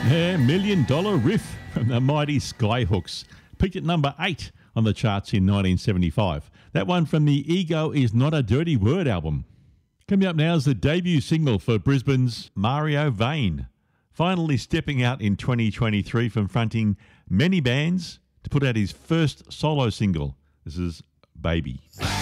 $1 Million Riff from the mighty Skyhooks. Peaked at number 8 on the charts in 1975. That one from the Ego Is Not a Dirty Word album. Coming up now is the debut single for Brisbane's Mario Vane. Finally stepping out in 2023 from fronting many bands to put out his first solo single. This is Baby.